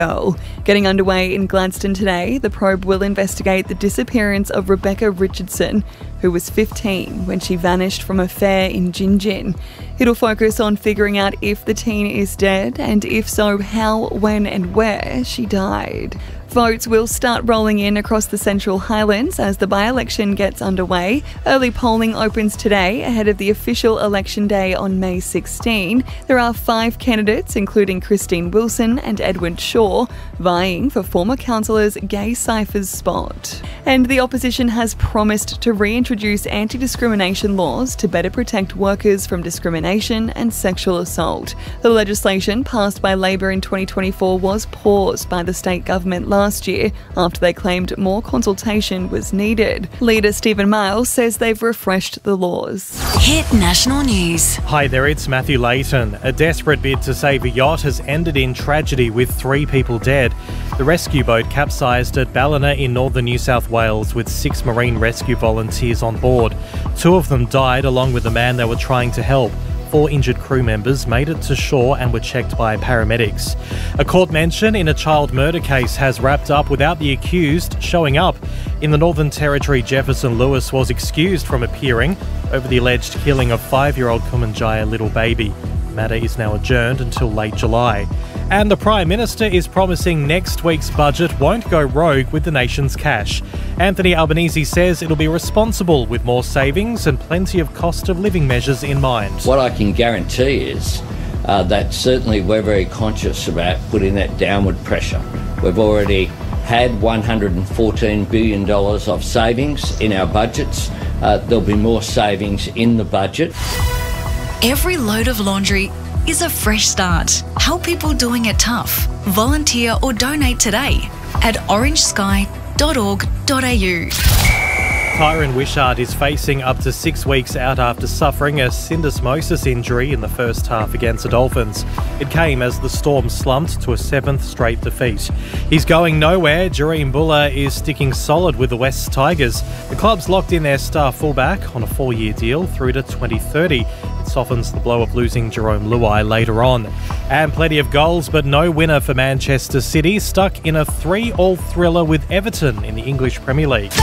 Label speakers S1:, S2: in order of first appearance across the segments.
S1: girl. Getting underway in Gladstone today, the probe will investigate the disappearance of Rebecca Richardson, who was 15 when she vanished from a fair in Gin. It'll focus on figuring out if the teen is dead and if so, how, when and where she died. Votes will start rolling in across the Central Highlands as the by-election gets underway. Early polling opens today ahead of the official election day on May 16. There are 5 candidates, including Christine Wilson and Edward Shaw, vying for former councillors Gai Cypher's spot. And the opposition has promised to reintroduce anti-discrimination laws to better protect workers from discrimination and sexual assault. The legislation passed by Labor in 2024 was paused by the state government last year after they claimed more consultation was needed. Leader Stephen Miles says they've refreshed the laws.
S2: Hit National News.
S3: Hi there, it's Matthew Layton. A desperate bid to save a yacht has ended in tragedy with 3 people dead. The rescue boat capsized at Ballina in northern New South Wales with 6 marine rescue volunteers on board. 2 of them died along with the man they were trying to help. 4 injured crew members made it to shore and were checked by paramedics. A court mention in a child murder case has wrapped up without the accused showing up. In the Northern Territory, Jefferson Lewis was excused from appearing over the alleged killing of 5-year-old Kumanjaya little baby. The matter is now adjourned until late July. And the Prime Minister is promising next week's budget won't go rogue with the nation's cash. Anthony Albanese says it'll be responsible with more savings and plenty of cost of living measures in mind.
S4: What I can guarantee is that certainly we're very conscious about putting that downward pressure. We've already had $114 billion of savings in our budgets. There'll be more savings in the budget.
S2: Every load of laundry is a fresh start. Help people doing it tough. Volunteer or donate today at orangesky.org.au.
S3: Tyron Wishart is facing up to 6 weeks out after suffering a syndesmosis injury in the first half against the Dolphins. It came as the Storm slumped to a 7th straight defeat. He's going nowhere. Jahream Bula is sticking solid with the West Tigers. The club's locked in their star fullback on a 4-year deal through to 2030. It softens the blow of losing Jerome Luai later on. And plenty of goals, but no winner for Manchester City, stuck in a 3-all thriller with Everton in the English Premier League.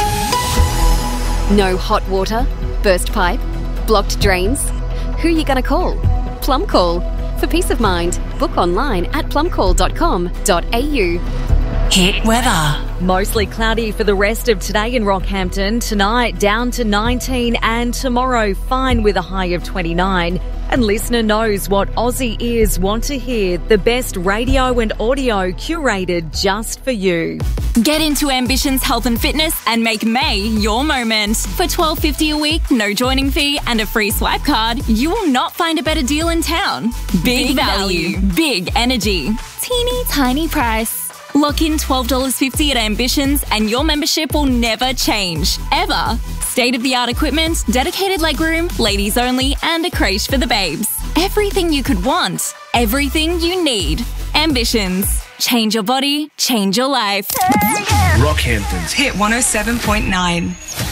S5: No hot water, burst pipe, blocked drains. Who are you going to call? Plum Call. For peace of mind, book online at plumcall.com.au.
S2: Hit weather.
S6: Mostly cloudy for the rest of today in Rockhampton. Tonight down to 19 and tomorrow fine with a high of 29. And listener knows what Aussie ears want to hear. The best radio and audio curated just for you.
S7: Get into Ambition's health and fitness and make May your moment. For $12.50 a week, no joining fee and a free swipe card, you will not find a better deal in town. Big value, big energy, teeny tiny price. Lock in $12.50 at Ambitions and your membership will never change, ever. State-of-the-art equipment, dedicated legroom, ladies only, and a creche for the babes. Everything you could want, everything you need. Ambitions. Change your body, change your life.
S8: Rockhampton's
S2: Hit 107.9.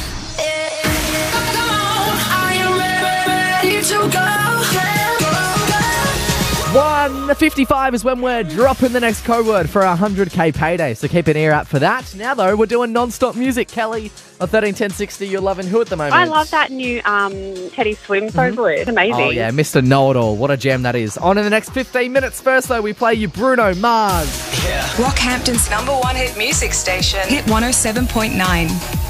S9: 1:55 is when we're dropping the next code word for our 100k payday, so keep an ear out for that. Now though, we're doing non-stop music. Kelly on 131060, you're loving who at the moment?
S10: I love that new Teddy Swim code word. It's amazing.
S9: Oh yeah, Mr. Know-It-All. What a jam that is. On in the next 15 minutes. First though, we play you Bruno Mars.
S2: Rockhampton's #1 hit music station. Hit 107.9.